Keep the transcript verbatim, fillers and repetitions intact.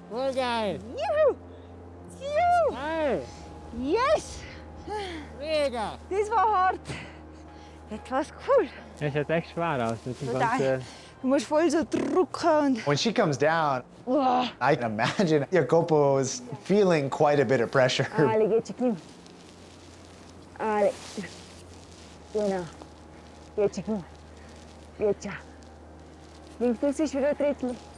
Voll geil. Juhu! Juhu! Geil. Yes! Mega. Das war hart. Jetzt war's cool. Es sieht echt schwer aus mit dem Total. ganzen... Du musst voll so drücken und... When she comes down, Oh. I can imagine Jacopo is feeling quite a bit of pressure. Ale, geh, Chiquinho. Ale. Genau. Geh, Chiquinho. Geh, ciao. Links ist wieder ein Drittel.